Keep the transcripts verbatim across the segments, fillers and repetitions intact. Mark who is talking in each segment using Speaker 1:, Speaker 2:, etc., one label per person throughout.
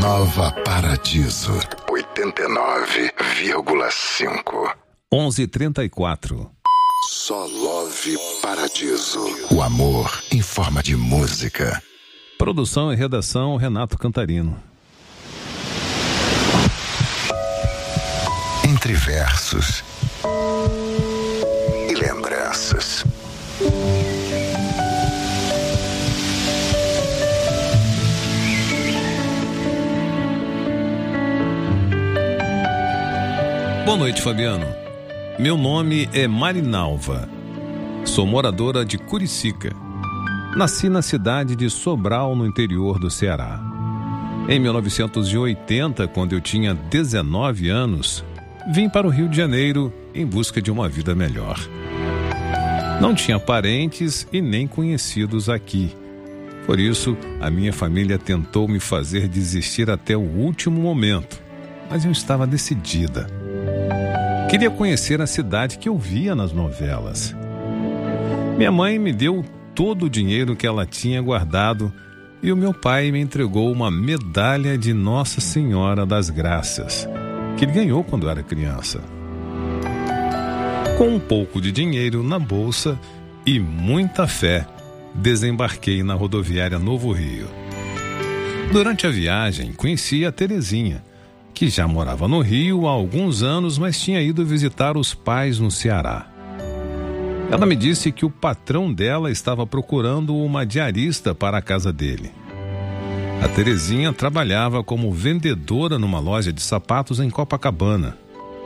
Speaker 1: Nova Paradiso, oitenta e nove vírgula cinco.
Speaker 2: onze e trinta e quatro.
Speaker 1: Só Love Paradiso. O amor em forma de música.
Speaker 2: Produção e redação, Renato Cantarino.
Speaker 1: Entre versos e lembranças.
Speaker 2: Boa noite, Fabiano. Meu nome é Marinalva. Sou moradora de Curicica. Nasci na cidade de Sobral, no interior do Ceará. Em mil novecentos e oitenta, quando eu tinha dezenove anos, vim para o Rio de Janeiro em busca de uma vida melhor. Não tinha parentes e nem conhecidos aqui. Por isso, a minha família tentou me fazer desistir até o último momento, mas eu estava decidida. Queria conhecer a cidade que eu via nas novelas. Minha mãe me deu todo o dinheiro que ela tinha guardado e o meu pai me entregou uma medalha de Nossa Senhora das Graças, que ele ganhou quando era criança. Com um pouco de dinheiro na bolsa e muita fé, desembarquei na rodoviária Novo Rio. Durante a viagem, conheci a Terezinha, que já morava no Rio há alguns anos, mas tinha ido visitar os pais no Ceará. Ela me disse que o patrão dela estava procurando uma diarista para a casa dele. A Terezinha trabalhava como vendedora numa loja de sapatos em Copacabana.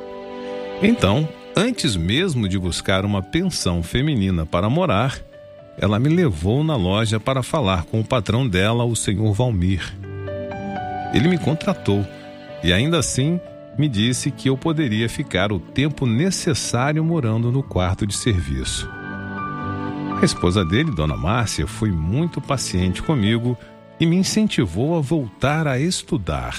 Speaker 2: Então, antes mesmo de buscar uma pensão feminina para morar, ela me levou na loja para falar com o patrão dela, o senhor Valmir. Ele me contratou e ainda assim me disse que eu poderia ficar o tempo necessário morando no quarto de serviço. A esposa dele, Dona Márcia, foi muito paciente comigo e me incentivou a voltar a estudar.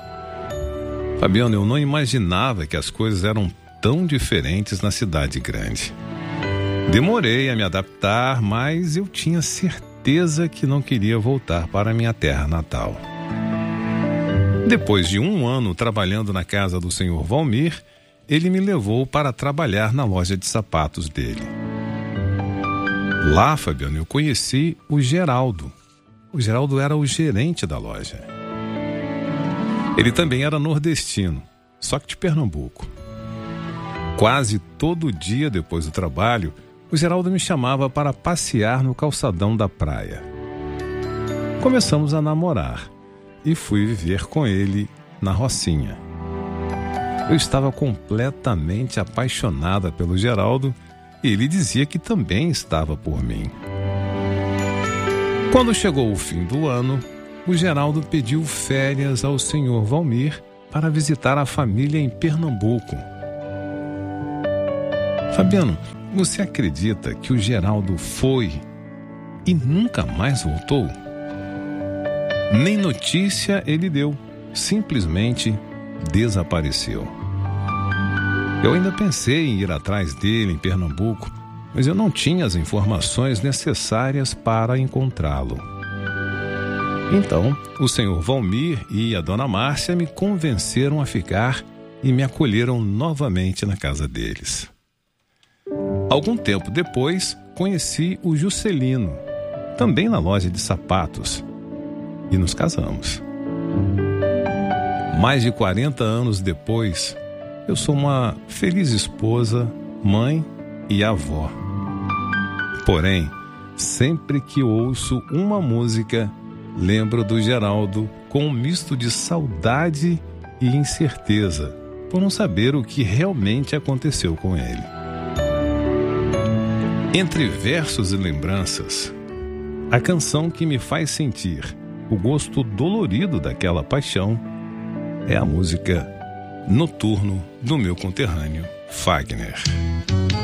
Speaker 2: Fabiano, eu não imaginava que as coisas eram tão diferentes na cidade grande. Demorei a me adaptar, mas eu tinha certeza que não queria voltar para minha terra natal. Depois de um ano trabalhando na casa do senhor Valmir, ele me levou para trabalhar na loja de sapatos dele. Lá, Fabiano, eu conheci o Geraldo. O Geraldo era o gerente da loja. Ele também era nordestino, só que de Pernambuco. Quase todo dia depois do trabalho, o Geraldo me chamava para passear no calçadão da praia. Começamos a namorar e fui viver com ele na Rocinha. Eu estava completamente apaixonada pelo Geraldo e ele dizia que também estava por mim. Quando chegou o fim do ano, o Geraldo pediu férias ao senhor Valmir para visitar a família em Pernambuco. Fabiano, você acredita que o Geraldo foi e nunca mais voltou? Nem notícia ele deu, simplesmente desapareceu. Eu ainda pensei em ir atrás dele em Pernambuco, mas eu não tinha as informações necessárias para encontrá-lo. Então, o senhor Valmir e a dona Márcia me convenceram a ficar e me acolheram novamente na casa deles. Algum tempo depois, conheci o Juscelino, também na loja de sapatos, e nos casamos. Mais de quarenta anos depois, eu sou uma feliz esposa, mãe e avó. Porém, sempre que ouço uma música, lembro do Geraldo com um misto de saudade e incerteza, por não saber o que realmente aconteceu com ele. Entre versos e lembranças, a canção que me faz sentir o gosto dolorido daquela paixão é a música Noturno do meu conterrâneo Fagner.